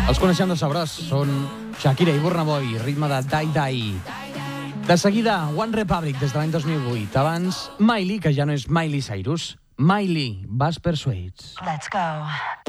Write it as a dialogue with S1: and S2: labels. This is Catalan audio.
S1: Els coneixem de sabrós, són Shakira i Burna Boy, ritme de Die Die. De seguida, One Republic des de l'any 2008. Abans, Miley, que ja no és Miley Cyrus. Miley, Vas Persuades.
S2: Let's go.